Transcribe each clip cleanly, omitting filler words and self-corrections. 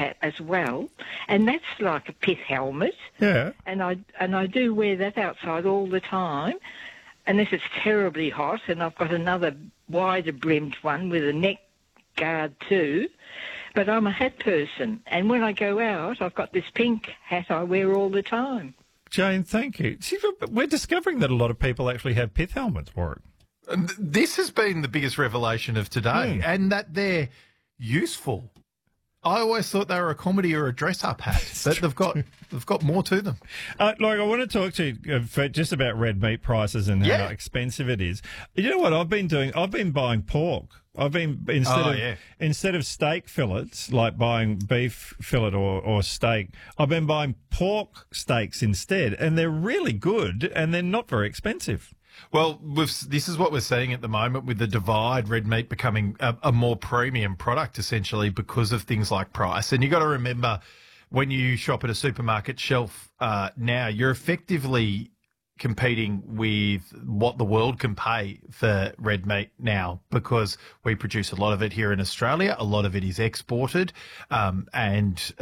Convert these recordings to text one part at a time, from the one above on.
hat as well, and that's like a pith helmet. Yeah. And I do wear that outside all the time, unless it's terribly hot, and I've got another wider brimmed one with a neck guard too. But I'm a hat person, and when I go out, I've got this pink hat I wear all the time. Jane, thank you. See, we're discovering that a lot of people actually have pith helmets for it. This has been the biggest revelation of today, and that they're useful. I always thought they were a comedy or a dress-up hat, but they've got more to them. Look, I want to talk to you just about red meat prices and how expensive it is. You know what I've been doing? I've been buying pork. I've been instead of steak fillets, like buying beef fillet or steak, I've been buying pork steaks instead, and they're really good and they're not very expensive. Well, this is what we're seeing at the moment with the divide, red meat becoming a more premium product, essentially, because of things like price. And you got to remember, when you shop at a supermarket shelf now, you're effectively competing with what the world can pay for red meat now, because we produce a lot of it here in Australia. A lot of it is exported. Farmers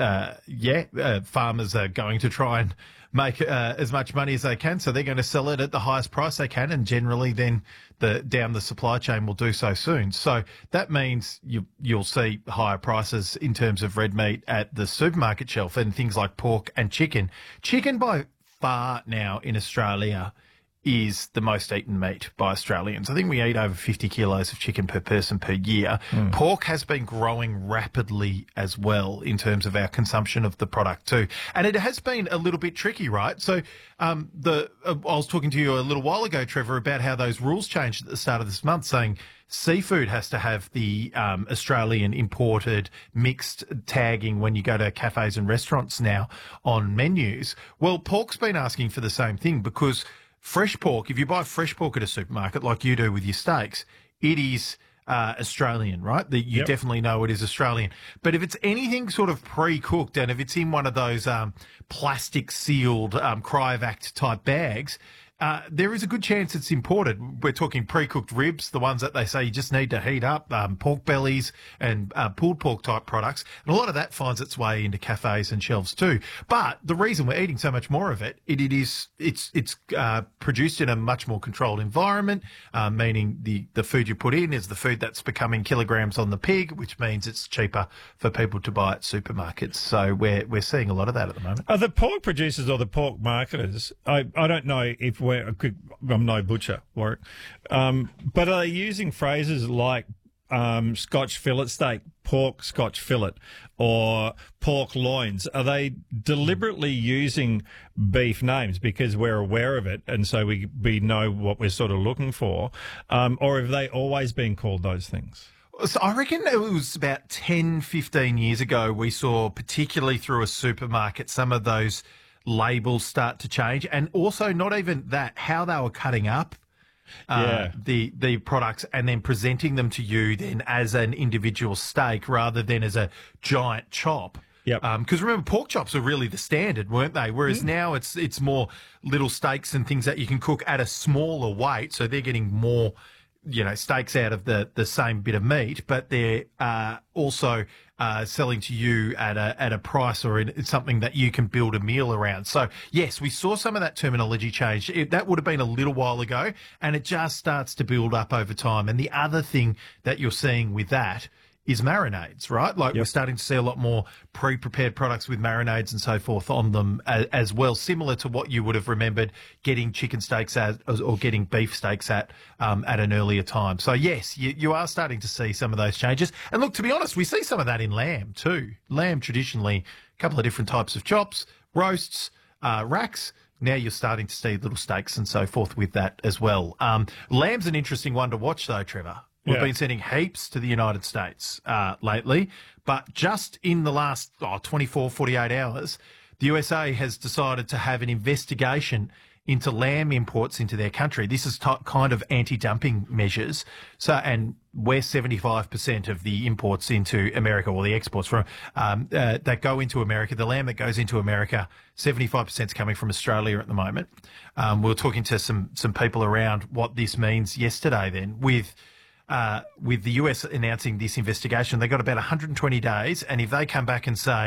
are going to try and make as much money as they can, so they're going to sell it at the highest price they can, and generally then down the supply chain will do so soon. So that means you'll see higher prices in terms of red meat at the supermarket shelf, and things like pork and chicken. Chicken by far now in Australia is the most eaten meat by Australians. I think we eat over 50 kilos of chicken per person per year. Pork has been growing rapidly as well in terms of our consumption of the product too. And it has been a little bit tricky, right? So I was talking to you a little while ago, Trevor, about how those rules changed at the start of this month, saying seafood has to have the Australian imported mixed tagging when you go to cafes and restaurants now on menus. Well, pork's been asking for the same thing, because fresh pork, if you buy fresh pork at a supermarket like you do with your steaks, it is Australian, right? You definitely know it is Australian. But if it's anything sort of pre-cooked, and if it's in one of those plastic sealed cryovac type bags, there is a good chance it's imported. We're talking pre-cooked ribs, the ones that they say you just need to heat up, pork bellies and pulled pork type products. And a lot of that finds its way into cafes and shelves too. But the reason we're eating so much more of it's produced in a much more controlled environment, meaning the food you put in is the food that's becoming kilograms on the pig, which means it's cheaper for people to buy at supermarkets. So we're seeing a lot of that at the moment. Are the pork producers or the pork marketers, I don't know if I'm no butcher, Warwick, but are they using phrases like Scotch fillet steak, pork Scotch fillet, or pork loins? Are they deliberately using beef names because we're aware of it and so we know what we're sort of looking for, or have they always been called those things? So I reckon it was about 10, 15 years ago we saw, particularly through a supermarket, some of those labels start to change, and also not even that, how they were cutting up the products and then presenting them to you then as an individual steak rather than as a giant chop. Because remember, pork chops are really the standard, weren't they? Whereas now it's more little steaks and things that you can cook at a smaller weight, so they're getting more, steaks out of the same bit of meat, but they're also selling to you at a price or in something that you can build a meal around. So yes, we saw some of that terminology change. That would have been a little while ago, and it just starts to build up over time. And the other thing that you're seeing with that is marinades, right? Like we're starting to see a lot more pre-prepared products with marinades and so forth on them as well, similar to what you would have remembered getting chicken steaks at or getting beef steaks at an earlier time. So yes, you are starting to see some of those changes. And look, to be honest, we see some of that in lamb too. Lamb, traditionally, a couple of different types of chops, roasts, racks. Now you're starting to see little steaks and so forth with that as well. Lamb's an interesting one to watch though, Trevor. We've been sending heaps to the United States lately, but just in the last 24, 48 hours, the USA has decided to have an investigation into lamb imports into their country. This is kind of anti-dumping measures. So, and we're 75% of the imports into America, or the exports from that go into America. The lamb that goes into America, 75% is coming from Australia at the moment. We were talking to some people around what this means yesterday. Then with the US announcing this investigation, they got about 120 days, and if they come back and say